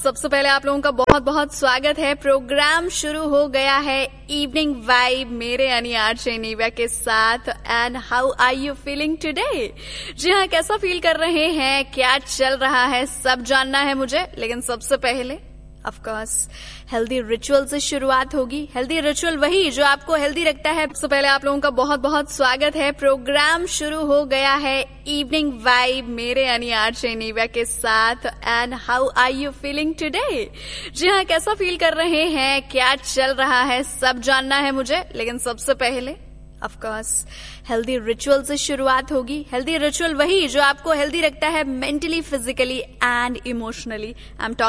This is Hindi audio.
सबसे पहले आप लोगों का बहुत बहुत स्वागत है। प्रोग्राम शुरू हो गया है इवनिंग वाइब मेरे यानी आरजे निव्या के साथ। And how are you feeling today? जी हाँ, कैसा फील कर रहे हैं, क्या चल रहा है, सब जानना है मुझे। लेकिन सबसे पहले ऑफ कोर्स हेल्दी रिचुअल से शुरुआत होगी। हेल्दी रिचुअल वही जो आपको हेल्दी रखता है। सबसे पहले आप लोगों का बहुत बहुत स्वागत है। प्रोग्राम शुरू हो गया है इवनिंग वाइब मेरे यानी आरजे निव्या के साथ। And how are you feeling today? जी हाँ, कैसा फील कर रहे हैं, क्या चल रहा है, सब जानना है मुझे। लेकिन सबसे पहले ऑफ कोर्स हेल्दी रिचुअल से शुरुआत होगी। हेल्दी रिचुअल वही जो आपको हेल्दी रखता है mentally, physically and emotionally. I am